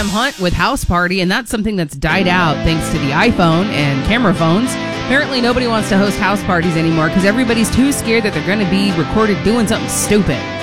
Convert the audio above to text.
Graham Hunt with House Party, and that's something that's died out thanks to the iPhone and camera phones. Apparently nobody wants to host house parties anymore because everybody's too scared that they're going to be recorded doing something stupid.